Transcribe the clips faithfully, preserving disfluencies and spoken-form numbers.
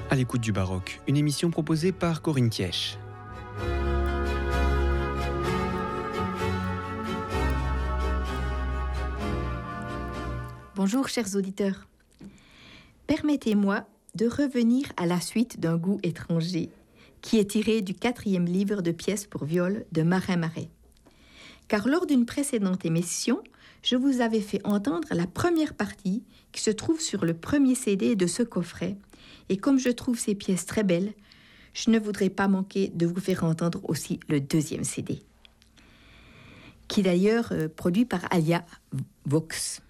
À l'écoute du baroque, une émission proposée par Corinne Thièche. Bonjour chers auditeurs. Permettez-moi de revenir à la suite d'un goût étranger qui est tiré du quatrième livre de pièces pour viol de Marin-Marais. Car lors d'une précédente émission, je vous avais fait entendre la première partie qui se trouve sur le premier C D de ce coffret. Et comme je trouve ces pièces très belles, je ne voudrais pas manquer de vous faire entendre aussi le deuxième C D, qui est d'ailleurs euh, produit par Alia Vox.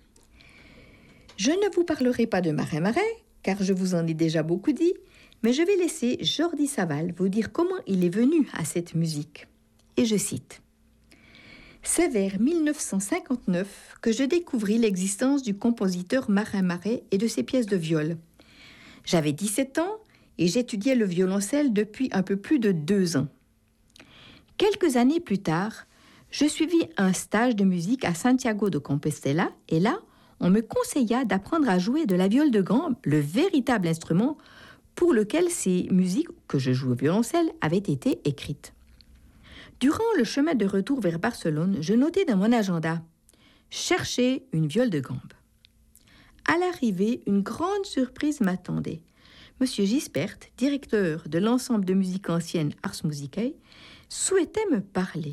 Je ne vous parlerai pas de Marin-Marais, car je vous en ai déjà beaucoup dit, mais je vais laisser Jordi Savall vous dire comment il est venu à cette musique. Et je cite. « C'est vers dix-neuf cent cinquante-neuf que je découvris l'existence du compositeur Marin-Marais et de ses pièces de viol. J'avais dix-sept ans et j'étudiais le violoncelle depuis un peu plus de deux ans. Quelques années plus tard, je suivis un stage de musique à Santiago de Compostela et là, on me conseilla d'apprendre à jouer de la viole de gambe, le véritable instrument pour lequel ces musiques que je joue au violoncelle avaient été écrites. Durant le chemin de retour vers Barcelone, je notais dans mon agenda « Chercher une viole de gambe ». À l'arrivée, une grande surprise m'attendait. Monsieur Gispert, directeur de l'ensemble de musique ancienne Ars Musicae, souhaitait me parler.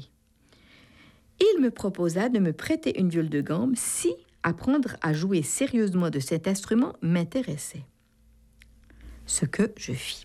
Il me proposa de me prêter une viole de gambe si apprendre à jouer sérieusement de cet instrument m'intéressait. Ce que je fis.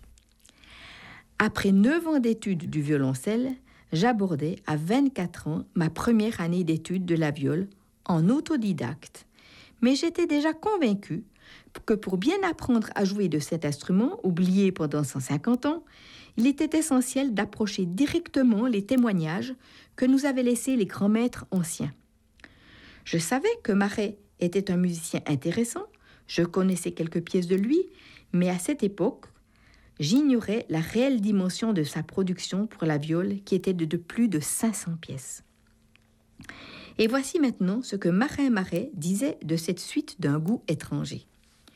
Après neuf ans d'études du violoncelle, j'abordais à vingt-quatre ans ma première année d'études de la viole en autodidacte. Mais j'étais déjà convaincue que pour bien apprendre à jouer de cet instrument, oublié pendant cent cinquante ans, il était essentiel d'approcher directement les témoignages que nous avaient laissés les grands maîtres anciens. Je savais que Marais était un musicien intéressant, je connaissais quelques pièces de lui, mais à cette époque, j'ignorais la réelle dimension de sa production pour la viole qui était de, de plus de cinq cents pièces. Et voici maintenant ce que Marin-Marais disait de cette suite d'un goût étranger.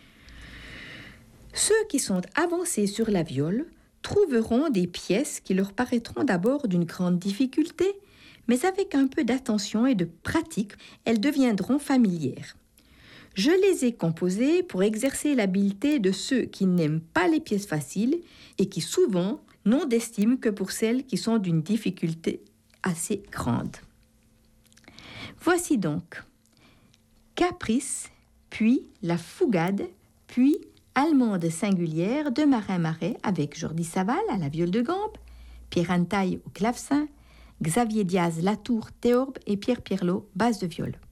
Ceux qui sont avancés sur la viole trouveront des pièces qui leur paraîtront d'abord d'une grande difficulté, mais avec un peu d'attention et de pratique, elles deviendront familières. Je les ai composées pour exercer l'habileté de ceux qui n'aiment pas les pièces faciles et qui souvent n'ont d'estime que pour celles qui sont d'une difficulté assez grande. Voici donc Caprice, puis La Fougade, puis Allemande singulière de Marin-Marais avec Jordi Savall à la viole de gambe, Pierre Antaille au clavecin, Xavier Diaz Latour théorbe et Pierre Pierlot basse de viole.